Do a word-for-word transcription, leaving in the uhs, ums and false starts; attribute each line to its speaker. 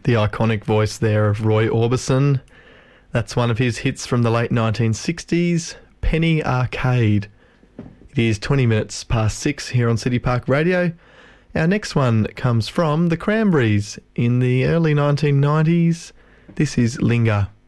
Speaker 1: The iconic voice there of Roy Orbison. That's one of his hits from the late nineteen sixties, Penny Arcade. It is twenty minutes past six here on City Park Radio. Our next one comes from the Cranberries in the early nineteen nineties. This is Linger.